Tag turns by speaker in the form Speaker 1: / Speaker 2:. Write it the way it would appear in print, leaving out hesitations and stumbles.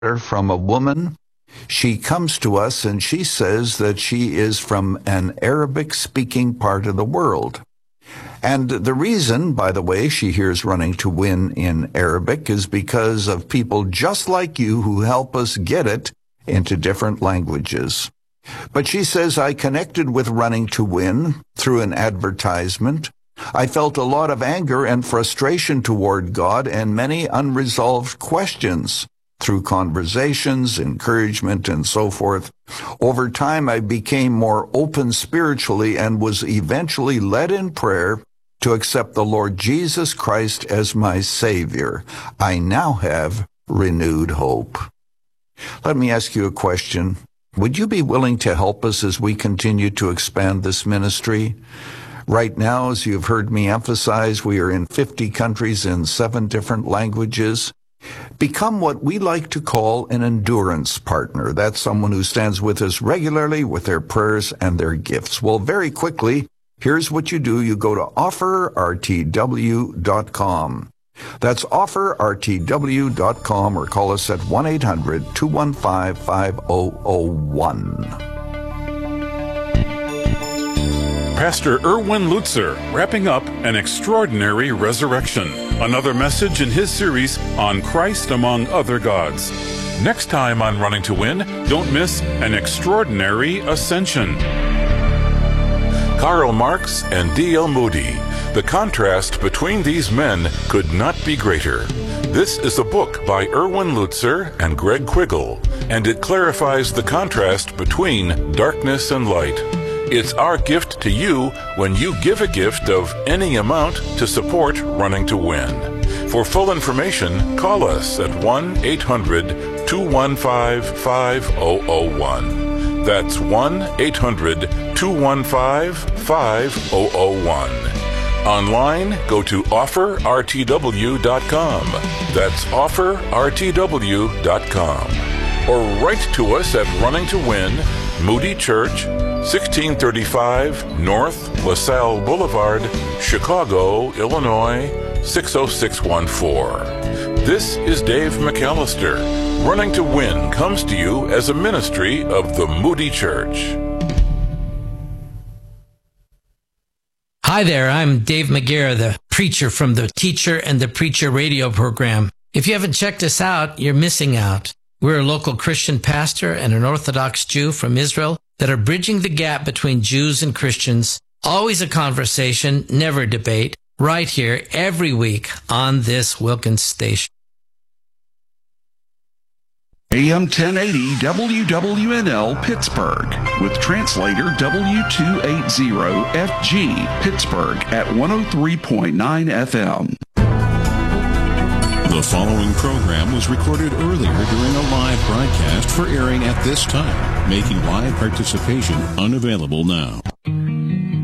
Speaker 1: from a woman. She comes to us and she says that she is from an Arabic-speaking part of the world. And the reason, by the way, she hears Running to Win in Arabic is because of people just like you who help us get it into different languages. But she says, I connected with Running to Win through an advertisement. I felt a lot of anger and frustration toward God and many unresolved questions. Through conversations, encouragement, and so forth. Over time, I became more open spiritually and was eventually led in prayer to accept the Lord Jesus Christ as my Savior. I now have renewed hope. Let me ask you a question. Would you be willing to help us as we continue to expand this ministry? Right now, as you've heard me emphasize, we are in 50 countries in 7 different languages. Become what we like to call an endurance partner. That's someone who stands with us regularly with their prayers and their gifts. Well, very quickly, here's what you do. You go to offerrtw.com. That's offerrtw.com or call us at 1-800-215-5001.
Speaker 2: Pastor Erwin Lutzer, wrapping up An Extraordinary Resurrection, another message in his series on Christ among other gods. Next time on Running to Win, don't miss An Extraordinary Ascension. Karl Marx and D.L. Moody. The contrast between these men could not be greater. This is a book by Erwin Lutzer and Greg Quiggle, and it clarifies the contrast between darkness and light. It's our gift to you when you give a gift of any amount to support Running to Win. For full information, call us at 1-800-215-5001. That's 1-800-215-5001. Online, go to offerrtw.com. That's offerrtw.com. Or write to us at Running to Win, Moody Church, 1635 North LaSalle Boulevard, Chicago, Illinois, 60614. This is Dave McAllister. Running to Win comes to you as a ministry of the Moody Church.
Speaker 3: Hi there, I'm Dave McGarrett, the preacher from the Teacher and the Preacher radio program. If you haven't checked us out, you're missing out. We're a local Christian pastor and an Orthodox Jew from Israel that are bridging the gap between Jews and Christians. Always a conversation, never a debate, right here every week on this Wilkins station.
Speaker 4: AM 1080 WWNL Pittsburgh with translator W280FG Pittsburgh at 103.9 FM.
Speaker 5: The following program was recorded earlier during a live broadcast for airing at this time, making live participation unavailable now.